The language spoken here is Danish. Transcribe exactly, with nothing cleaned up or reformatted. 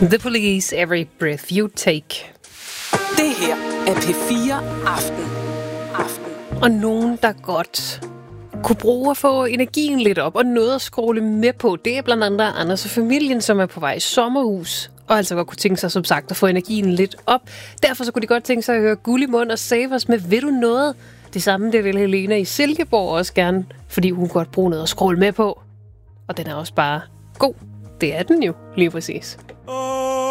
The Police, Every Breath You Take. Det her er P fire Aften. Aften. Og nogen, der godt kunne bruge at få energien lidt op og noget at scrolle med på, det er blandt andet Anders og familien, som er på vej i sommerhus. Og altså godt kunne tænke sig, som sagt, at få energien lidt op. Derfor så kunne de godt tænke sig at høre Guld i mund og Save os med Ved du noget? Det samme, det vil Helena i Silkeborg også gerne, fordi hun godt bruge noget at scrolle med på. Og den er også bare god. Det er den jo, lige præcis. Oh.